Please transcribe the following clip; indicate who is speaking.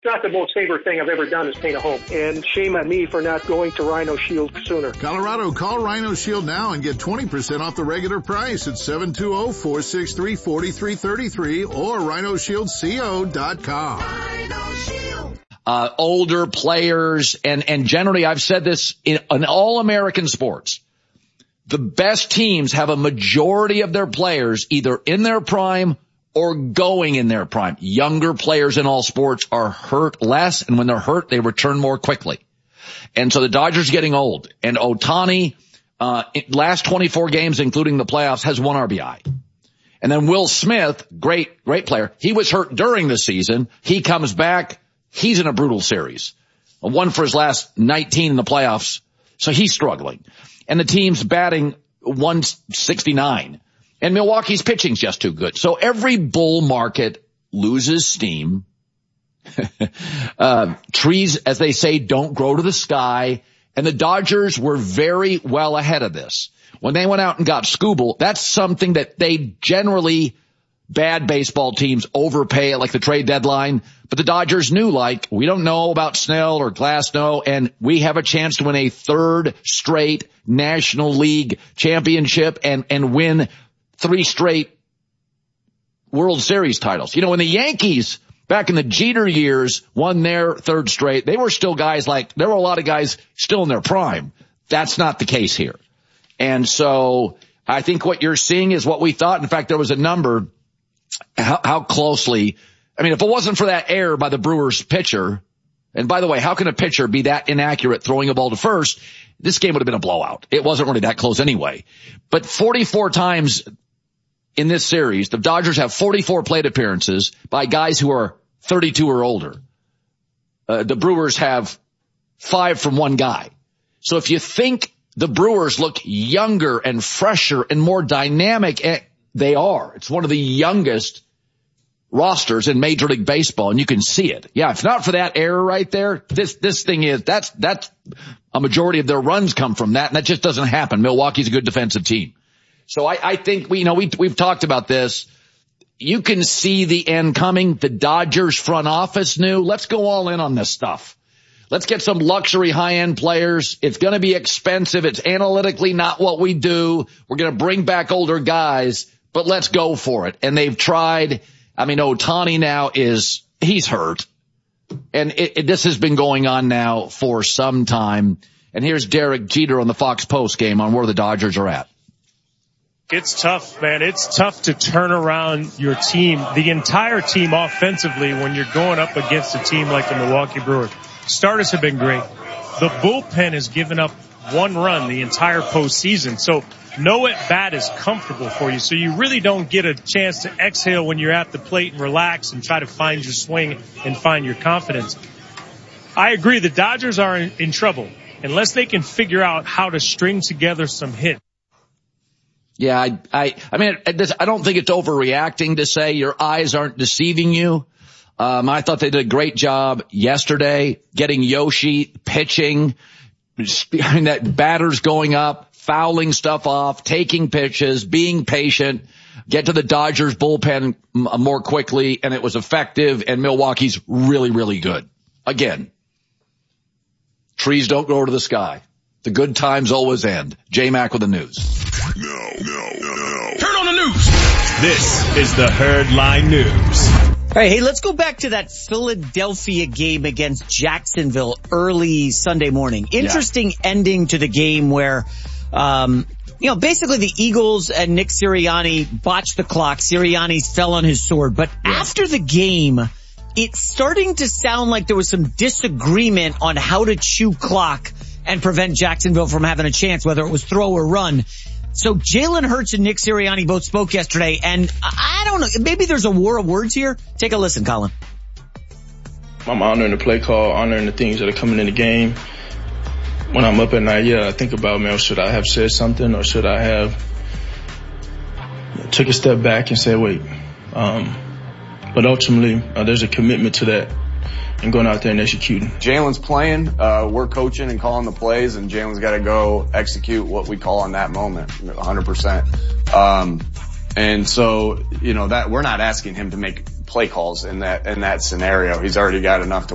Speaker 1: not the most favorite thing I've ever done is paint a home. And shame on me for not going to Rhino Shield sooner.
Speaker 2: Colorado, call Rhino Shield now and get 20% off the regular price at 720-463-4333 or rhinoshieldco.com.
Speaker 3: Rhino Shield.
Speaker 4: Older players, and generally I've said this in all American sports. The best teams have a majority of their players either in their prime or going in their prime. Younger players in all sports are hurt less, and when they're hurt, they return more quickly. And so the Dodgers are getting old, and Ohtani, last 24 games, including the playoffs, has 1 RBI. And then Will Smith, great player. He was hurt during the season. He comes back. He's in a brutal series. 1 for his last 19 in the playoffs. So he's struggling. And the team's batting 169. And Milwaukee's pitching's just too good. So every bull market loses steam. Trees, as they say, don't grow to the sky. And the Dodgers were very well ahead of this. When they went out and got Skubal, that's something that they generally, bad baseball teams overpay at like the trade deadline. But the Dodgers knew, like, we don't know about Snell or Glasnow, and we have a chance to win a 3rd straight National League championship and win 3 straight World Series titles. You know, when the Yankees back in the Jeter years won their 3rd straight, they were still guys like, there were a lot of guys still in their prime. That's not the case here. And so I think what you're seeing is what we thought. In fact, there was a number, how closely, I mean, if it wasn't for that error by the Brewers pitcher, and by the way, how can a pitcher be that inaccurate throwing a ball to first? This game would have been a blowout. It wasn't really that close anyway. But 44 times in this series, the Dodgers have 44 plate appearances by guys who are 32 or older. The Brewers have 5 from one guy. So if you think the Brewers look younger and fresher and more dynamic, they are. It's one of the youngest rosters in Major League Baseball, and you can see it. Yeah, if not for that error right there, this thing is, that's a majority of their runs come from that, and that just doesn't happen. Milwaukee's a good defensive team. So I think we've talked about this. You can see the end coming. The Dodgers front office knew, let's go all in on this stuff. Let's get some luxury high-end players. It's going to be expensive. It's analytically not what we do. We're going to bring back older guys, but let's go for it. And they've tried. I mean, Ohtani now he's hurt. And this has been going on now for some time. And here's Derek Jeter on the Fox Post game on where the Dodgers are at.
Speaker 5: It's tough, man. It's tough to turn around your team, the entire team offensively, when you're going up against a team like the Milwaukee Brewers. Starters have been great. The bullpen has given up 1 run the entire postseason. So no at-bat is comfortable for you. So you really don't get a chance to exhale when you're at the plate and relax and try to find your swing and find your confidence. I agree. The Dodgers are in trouble unless they can figure out how to string together some hits.
Speaker 4: Yeah, I mean, I don't think it's overreacting to say your eyes aren't deceiving you. I thought they did a great job yesterday getting Yoshi pitching, that batters going up, fouling stuff off, taking pitches, being patient, get to the Dodgers bullpen more quickly, and it was effective, and Milwaukee's really, really good. Again, trees don't grow to the sky. The good times always end. J-Mac with the news.
Speaker 3: No. Turn on the news. This is the Herdline News.
Speaker 6: All right, hey, let's go back to that Philadelphia game against Jacksonville early Sunday morning. Interesting ending to the game where, basically the Eagles and Nick Sirianni botched the clock. Sirianni fell on his sword. But after the game, it's starting to sound like there was some disagreement on how to chew clock and prevent Jacksonville from having a chance, whether it was throw or run. So Jalen Hurts and Nick Sirianni both spoke yesterday, and I don't know, maybe there's a war of words here. Take a listen, Colin.
Speaker 7: I'm honoring the play call, honoring the things that are coming in the game. When I'm up at night, I think about, man, should I have said something or should I have took a step back and said, wait. But ultimately, there's a commitment to that and going out there and executing.
Speaker 8: Jalen's playing, we're coaching and calling the plays, and Jalen's got to go execute what we call on that moment, 100%. And so, that we're not asking him to make play calls in that scenario. He's already got enough to